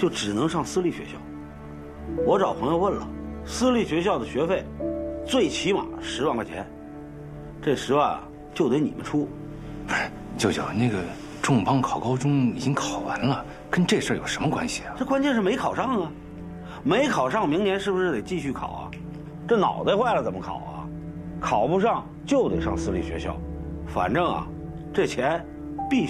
就只能上私立学校。我找朋友问了，私立学校的学费最起码10万块钱，这10万啊就得你们出。 不是，舅舅，那个仲邦考高中已经考完了，跟这事儿有什么关系啊？ 这关键是没考上啊，没考上，明年是不是得继续考啊？这脑袋坏了怎么考啊？考不上就得上私立学校，反正啊，这钱